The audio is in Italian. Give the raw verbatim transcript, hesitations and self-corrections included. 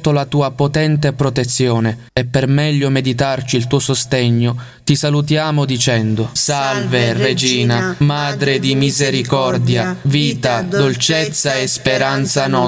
sotto la tua potente protezione e per meglio meditarci il tuo sostegno ti salutiamo dicendo: Salve Regina, Madre di misericordia, vita, dolcezza e speranza nostra.